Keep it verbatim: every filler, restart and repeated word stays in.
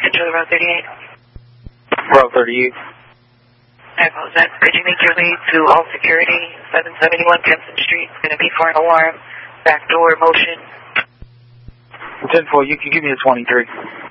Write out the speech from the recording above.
Control Route thirty-eight. Route thirty-eight. I apologize. Could you make your lead to all security, seven seventy-one Kempson Street? It's going to be for an alarm. Back door motion. ten four, you can give me a twenty-three.